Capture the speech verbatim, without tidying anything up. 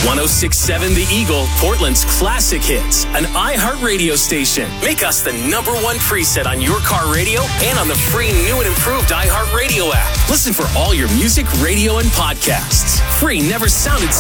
one oh six point seven The Eagle, Portland's classic hits, an iHeartRadio station. Make us the number one preset on your car radio and on the free new and improved iHeartRadio app. Listen for all your music, radio, and podcasts. Free never sounded